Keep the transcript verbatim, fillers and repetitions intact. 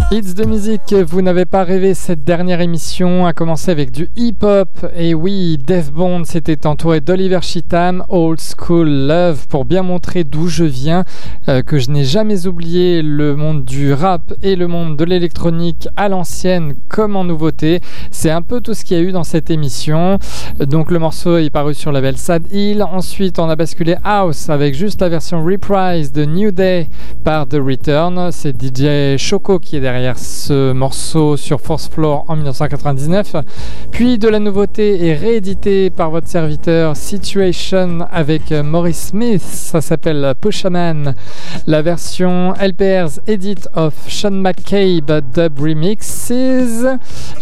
Hits de musique, vous n'avez pas rêvé, cette dernière émission a commencé avec du hip-hop. Et oui, Def Bond s'était entouré d'Oliver Cheatham, Old School Love, pour bien montrer d'où je viens, euh, que je n'ai jamais oublié le monde du rap et le monde de l'électronique à l'ancienne comme en nouveauté. C'est un peu tout ce qu'il y a eu dans cette émission. Donc le morceau est paru sur le label Sad Hill. Ensuite, on a basculé House avec juste la version reprise de New Day par The Return. C'est D J Choco qui est derrière ce morceau sur Force Floor en dix-neuf cent quatre-vingt-dix-neuf. Puis de la nouveauté est réédité par votre serviteur, Situation avec Maurice Smith. Ça s'appelle Pushaman. La version L P R's Edit of Sean McCabe Dub Remixes.